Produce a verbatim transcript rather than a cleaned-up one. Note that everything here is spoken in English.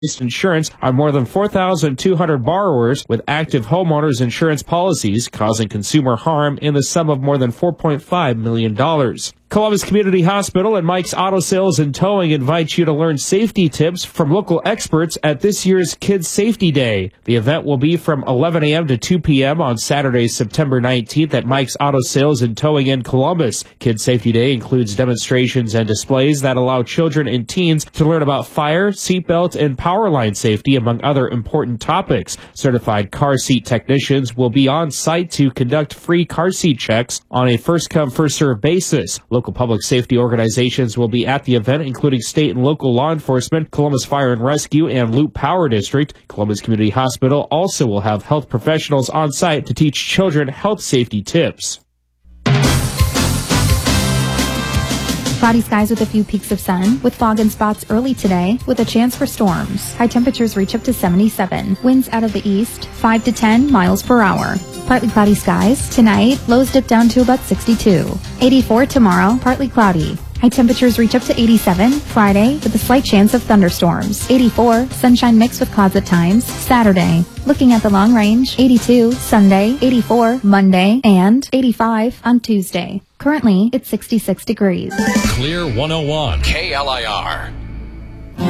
insurance on more than four thousand two hundred borrowers with active homeowners insurance policies, causing consumer harm in the sum of more than four point five million dollars. Columbus Community Hospital and Mike's Auto Sales and Towing invite you to learn safety tips from local experts at this year's Kids Safety Day. The event will be from eleven a.m. to two p.m. on Saturday, September nineteenth at Mike's Auto Sales and Towing in Columbus. Kids Safety Day includes demonstrations and displays that allow children and teens to learn about fire, seatbelt, and power line safety, among other important topics. Certified car seat technicians will be on site to conduct free car seat checks on a first-come, first-served basis. Local public safety organizations will be at the event, including state and local law enforcement, Columbus Fire and Rescue, and Loop Power District. Columbus Community Hospital also will have health professionals on site to teach children health safety tips. Cloudy skies with a few peaks of sun, with fog and spots early today, with a chance for storms. High temperatures reach up to seventy-seven. Winds out of the east, five to ten miles per hour. Partly cloudy skies. Tonight, lows dip down to about sixty-two. eighty-four tomorrow, partly cloudy. High temperatures reach up to eighty-seven. Friday, with a slight chance of thunderstorms. eighty-four, sunshine mixed with clouds at times. Saturday, looking at the long range, eighty-two. Sunday, eighty-four. Monday, and eighty-five on Tuesday. Currently, it's sixty-six degrees. Clear one oh one K L I R.